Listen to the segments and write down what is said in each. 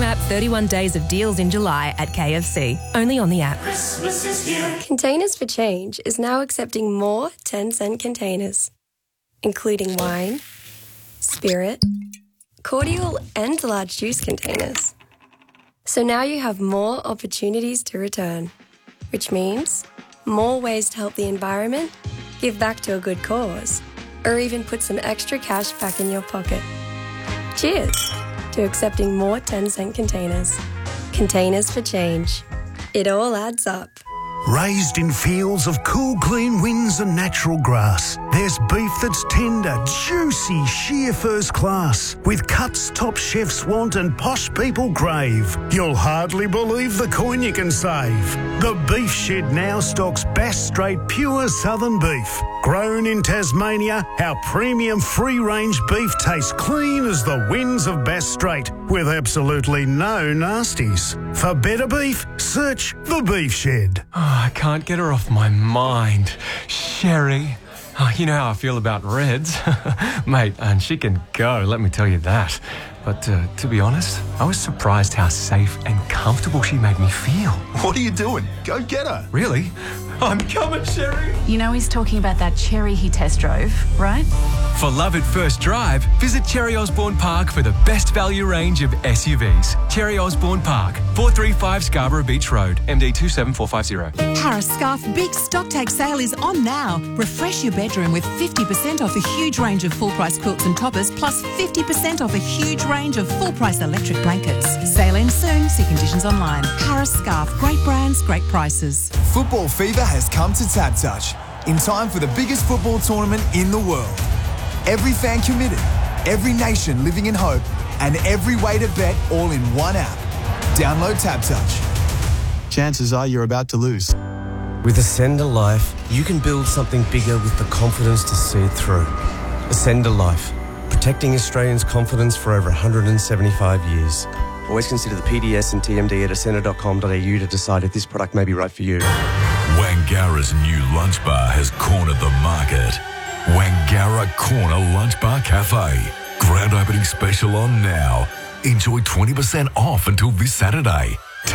Snap 31 days of deals in July at KFC. Only on the app. Christmas is here. Containers for Change is now accepting more 10-cent containers, including wine, spirit, cordial and large juice containers. So now you have more opportunities to return, which means more ways to help the environment, give back to a good cause, or even put some extra cash back in your pocket. Cheers to accepting more 10-cent containers. Containers for Change. It all adds up. Raised in fields of cool, clean winds and natural grass, there's beef that's tender, juicy, sheer first class, with cuts top chefs want and posh people crave. You'll hardly believe the coin you can save. The Beef Shed now stocks Bass Strait pure southern beef. Grown in Tasmania, our premium free-range beef tastes clean as the winds of Bass Strait, with absolutely no nasties. For better beef, search The Beef Shed. I can't get her off my mind. Sherry. Oh, you know how I feel about Reds. Mate, and she can go, let me tell you that. But to be honest, I was surprised how safe and comfortable she made me feel. What are you doing? Go get her. Really? I'm coming, Sherry. You know he's talking about that Cherry he test drove, right? For love at first drive, visit Cherry Osborne Park for the best value range of SUVs. Cherry Osborne Park, 435 Scarborough Beach Road, MD 27450. Harris Scarf Big Stocktake Sale is on now. Refresh your bedroom with 50% off a huge range of full-price quilts and toppers, plus 50% off a huge range of full-price electric blankets. Sale ends soon. See conditions online. Harris Scarf. Great brands, great prices. Football fever has come to TABtouch in time for the biggest football tournament in the world. Every fan committed, every nation living in hope, and every way to bet all in one app. Download TABtouch. Chances are you're about to lose. With Ascender Life, you can build something bigger with the confidence to see it through. Ascender Life, protecting Australians' confidence for over 175 years. Always consider the PDS and TMD at ascender.com.au to decide if this product may be right for you. Wangara's new lunch bar has cornered the market. Wangara Corner Lunch Bar Cafe. Grand opening special on now. Enjoy 20% off until this Saturday.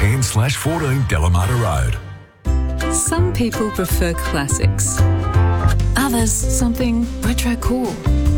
10/14 Delamata Road. Some people prefer classics. Others, something retro cool.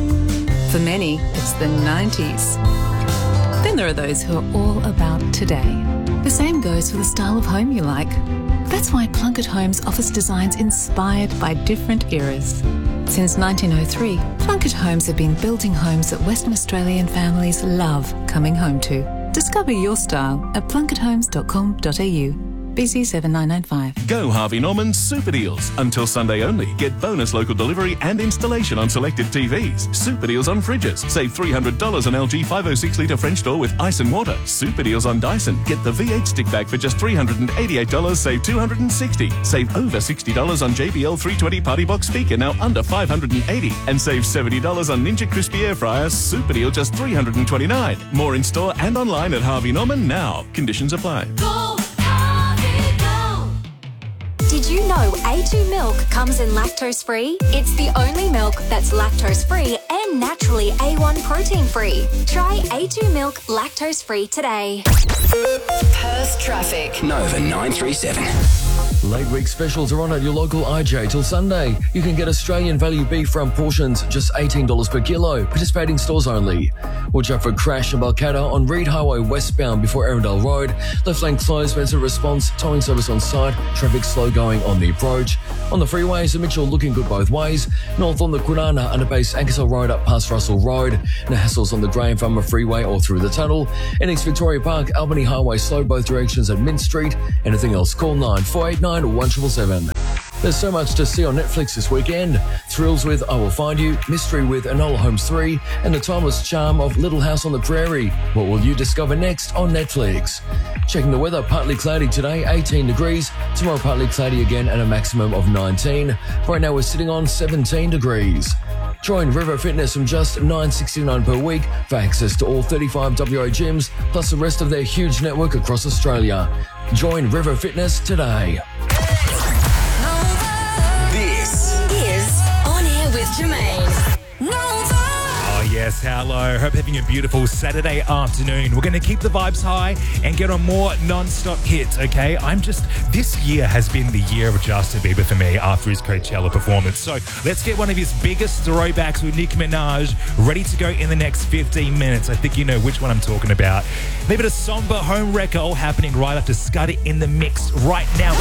For many, it's the 90s. Then there are those who are all about today. The same goes for the style of home you like. That's why Plunkett Homes offers designs inspired by different eras. Since 1903, Plunkett Homes have been building homes that Western Australian families love coming home to. Discover your style at plunketthomes.com.au. BC 7995. Go Harvey Norman Super Deals. Until Sunday only. Get bonus local delivery and installation on selected TVs. Super Deals on fridges. Save $300 on LG 506 litre French door with ice and water. Super Deals on Dyson. Get the V8 stick bag for just $388. Save $260. Save over $60 on JBL 320 Party Box speaker, now under $580. And save $70 on Ninja Crispy Air Fryer. Super Deal just $329. More in store and online at Harvey Norman now. Conditions apply. Did you know A2 milk comes in lactose-free? It's the only milk that's lactose-free and naturally A1 protein-free. Try A2 milk lactose-free today. Perth traffic. Nova 937. Late week specials are on at your local IJ till Sunday. You can get Australian value beef from portions, just $18 per kilo. Participating stores only. Watch out for crash in Balcatta on Reed Highway westbound before Arundel Road. Left lane closed, Spencer response, towing service on site. Traffic slow going on the approach. On the freeways, the Mitchell looking good both ways. North on the Kwinana underbase Ankersall Road up past Russell Road. No hassles on the Graham Farmer Freeway or through the tunnel. In East Victoria Park, Albany Highway slow both directions at Mint Street. Anything else, call 9489 or 1777. There's so much to see on Netflix this weekend. Thrills with I Will Find You, Mystery with Enola Holmes 3, and the timeless charm of Little House on the Prairie. What will you discover next on Netflix? Checking the weather, partly cloudy today, 18 degrees. Tomorrow partly cloudy again and a maximum of 19. Right now we're sitting on 17 degrees. Join River Fitness from just $9.69 per week for access to all 35 WA gyms, plus the rest of their huge network across Australia. Join River Fitness today. This is On Air with Jermaine. Oh yeah, Yes, hello. Hope having a beautiful Saturday afternoon. We're going to keep the vibes high and get on more non-stop hits, okay? This year has been the year of Justin Bieber for me after his Coachella performance. So let's get one of his biggest throwbacks with Nicki Minaj ready to go in the next 15 minutes. I think you know which one I'm talking about. Maybe the somber home wrecker all happening right after Scudder in the mix right now.